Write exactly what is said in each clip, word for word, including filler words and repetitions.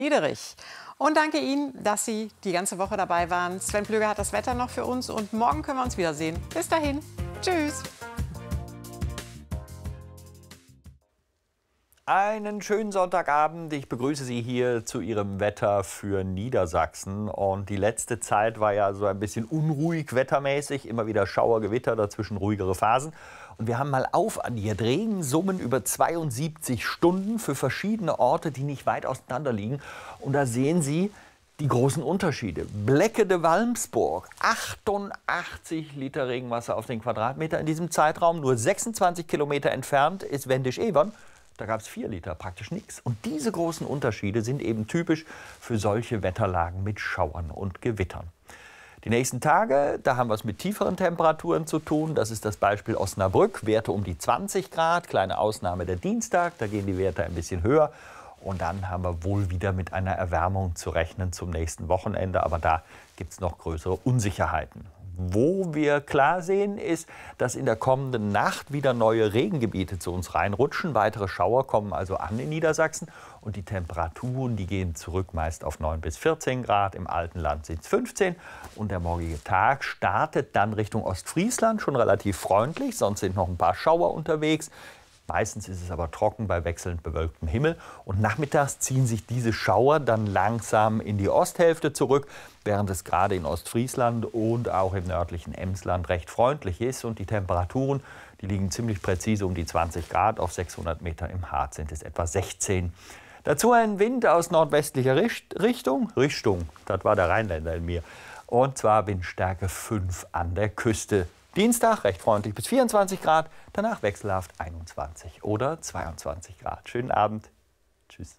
Niederich. Und danke Ihnen, dass Sie die ganze Woche dabei waren. Sven Plöger hat das Wetter noch für uns und morgen können wir uns wiedersehen. Bis dahin. Tschüss. Einen schönen Sonntagabend. Ich begrüße Sie hier zu Ihrem Wetter für Niedersachsen. Und die letzte Zeit war ja so ein bisschen unruhig wettermäßig. Immer wieder Schauer, Gewitter, dazwischen ruhigere Phasen. Und wir haben mal aufaddiert. Regensummen über zweiundsiebzig Stunden für verschiedene Orte, die nicht weit auseinander liegen. Und da sehen Sie die großen Unterschiede. Blecke de Walmsburg, achtundachtzig Liter Regenwasser auf den Quadratmeter in diesem Zeitraum. Nur sechsundzwanzig Kilometer entfernt ist Wendisch-Evern. Da gab es vier Liter, praktisch nichts. Und diese großen Unterschiede sind eben typisch für solche Wetterlagen mit Schauern und Gewittern. Die nächsten Tage, da haben wir es mit tieferen Temperaturen zu tun. Das ist das Beispiel Osnabrück, Werte um die zwanzig Grad. Kleine Ausnahme der Dienstag, da gehen die Werte ein bisschen höher. Und dann haben wir wohl wieder mit einer Erwärmung zu rechnen zum nächsten Wochenende. Aber da gibt es noch größere Unsicherheiten. Wo wir klar sehen, ist, dass in der kommenden Nacht wieder neue Regengebiete zu uns reinrutschen. Weitere Schauer kommen also an in Niedersachsen. Und die Temperaturen, die gehen zurück meist auf neun bis vierzehn Grad. Im alten Land sind es fünfzehn. Und der morgige Tag startet dann Richtung Ostfriesland, schon relativ freundlich. Sonst sind noch ein paar Schauer unterwegs. Meistens ist es aber trocken bei wechselnd bewölktem Himmel. Und nachmittags ziehen sich diese Schauer dann langsam in die Osthälfte zurück, während es gerade in Ostfriesland und auch im nördlichen Emsland recht freundlich ist. Und die Temperaturen, die liegen ziemlich präzise um die zwanzig Grad. Auf sechshundert Meter im Harz sind es etwa sechzehn. Dazu ein Wind aus nordwestlicher Richtung. Richtung, das war der Rheinländer in mir. Und zwar Windstärke fünf an der Küste. Dienstag recht freundlich bis vierundzwanzig Grad, danach wechselhaft einundzwanzig oder zweiundzwanzig Grad. Schönen Abend. Tschüss.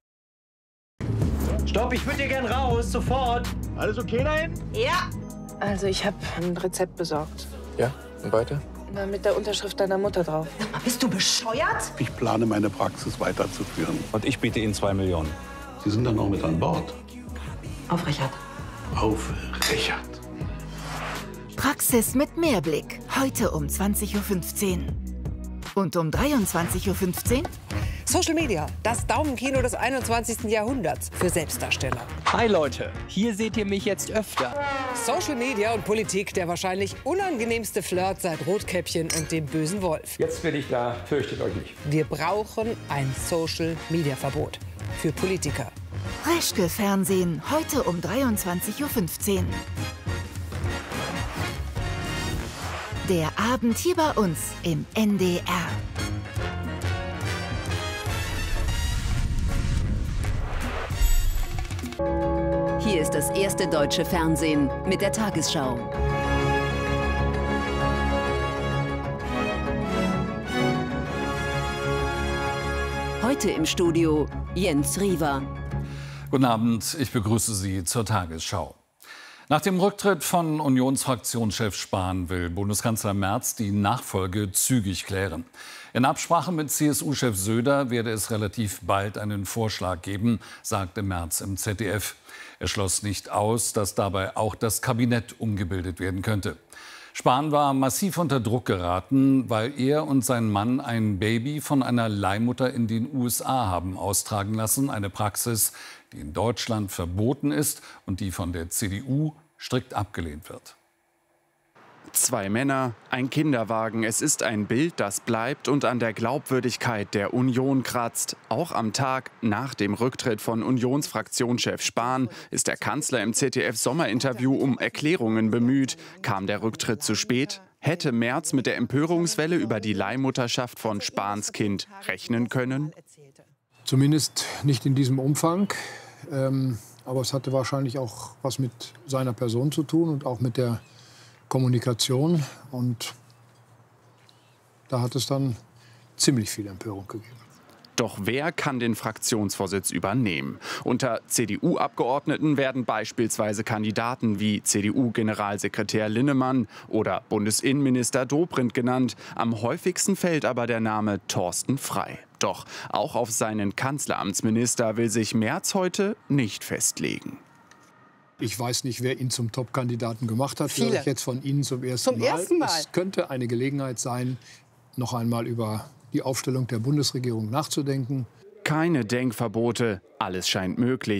Stopp, ich würde hier gern raus, sofort. Alles okay da hinten? Ja. Also ich habe ein Rezept besorgt. Ja, und weiter? Na, mit der Unterschrift deiner Mutter drauf. Sag mal, bist du bescheuert? Ich plane, meine Praxis weiterzuführen. Und ich biete Ihnen zwei Millionen. Sie sind dann noch mit an Bord. Auf Richard. Auf Richard. Praxis mit Mehrblick. Heute um zwanzig Uhr fünfzehn. Und um dreiundzwanzig Uhr fünfzehn? Social Media, das Daumenkino des einundzwanzigsten Jahrhunderts für Selbstdarsteller. Hi Leute, hier seht ihr mich jetzt öfter. Social Media und Politik, der wahrscheinlich unangenehmste Flirt seit Rotkäppchen und dem bösen Wolf. Jetzt bin ich da, fürchtet euch nicht. Wir brauchen ein Social Media Verbot für Politiker. Reschke Fernsehen, heute um dreiundzwanzig Uhr fünfzehn. Der Abend hier bei uns im N D R. Hier ist das erste deutsche Fernsehen mit der Tagesschau. Heute im Studio Jens Riva. Guten Abend, ich begrüße Sie zur Tagesschau. Nach dem Rücktritt von Unionsfraktionschef Spahn will Bundeskanzler Merz die Nachfolge zügig klären. In Absprache mit C S U-Chef Söder werde es relativ bald einen Vorschlag geben, sagte Merz im Z D F. Er schloss nicht aus, dass dabei auch das Kabinett umgebildet werden könnte. Spahn war massiv unter Druck geraten, weil er und sein Mann ein Baby von einer Leihmutter in den U S A haben austragen lassen. Eine Praxis, die in Deutschland verboten ist und die von der C D U strikt abgelehnt wird. Zwei Männer, ein Kinderwagen. Es ist ein Bild, das bleibt und an der Glaubwürdigkeit der Union kratzt. Auch am Tag nach dem Rücktritt von Unionsfraktionschef Spahn ist der Kanzler im Z D F-Sommerinterview um Erklärungen bemüht. Kam der Rücktritt zu spät? Hätte Merz mit der Empörungswelle über die Leihmutterschaft von Spahns Kind rechnen können? Zumindest nicht in diesem Umfang. Ähm, aber es hatte wahrscheinlich auch was mit seiner Person zu tun und auch mit der Kommunikation. Und da hat es dann ziemlich viel Empörung gegeben. Doch wer kann den Fraktionsvorsitz übernehmen? Unter C D U-Abgeordneten werden beispielsweise Kandidaten wie C D U-Generalsekretär Linnemann oder Bundesinnenminister Dobrindt genannt. Am häufigsten fällt aber der Name Thorsten Frey. Doch auch auf seinen Kanzleramtsminister will sich Merz heute nicht festlegen. Ich weiß nicht, wer ihn zum Top-Kandidaten gemacht hat. Viele. Vielleicht jetzt von Ihnen zum ersten Zum Mal. ersten Mal. Es könnte eine Gelegenheit sein, noch einmal über die Aufstellung der Bundesregierung nachzudenken. Keine Denkverbote, alles scheint möglich.